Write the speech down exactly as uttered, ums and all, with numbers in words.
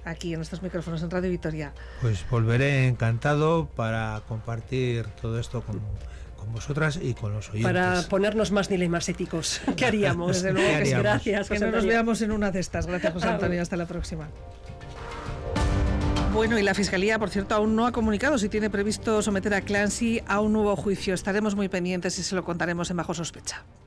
aquí en estos micrófonos en Radio Vitoria. Pues volveré encantado para compartir todo esto con, con vosotras y con los oyentes. Para ponernos más dilemas éticos. ¿Qué haríamos? Desde luego que sí. Gracias, que José no nos Antonio. veamos en una de estas. Gracias, José Antonio. Hasta la próxima. Bueno, y la Fiscalía, por cierto, aún no ha comunicado si tiene previsto someter a Clancy a un nuevo juicio. Estaremos muy pendientes y se lo contaremos en Bajo Sospecha.